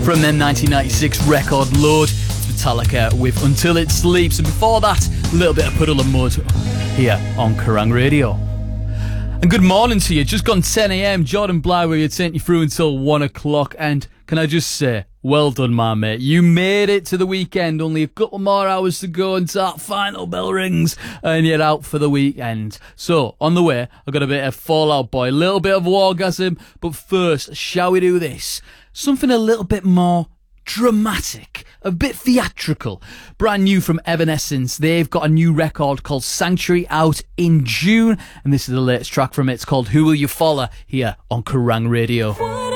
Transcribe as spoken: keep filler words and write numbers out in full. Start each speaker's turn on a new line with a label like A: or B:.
A: From their nineteen ninety-six record Load, it's Metallica with Until It Sleeps, and before that, a little bit of Puddle of Mud here on Kerrang Radio. And good morning to you. Just gone ten a.m. Jordan Bly will take you through until one o'clock, and can I just say, well done, my mate. You made it to the weekend. Only a couple more hours to go until that final bell rings and you're out for the weekend. So, on the way, I've got a bit of Fall Out Boy, a little bit of Wargasm, but first, shall we do this? Something a little bit more dramatic, a bit theatrical. Brand new from Evanescence. They've got a new record called Sanctuary out in June, and this is the latest track from it. It's called Who Will You Follow here on Kerrang Radio.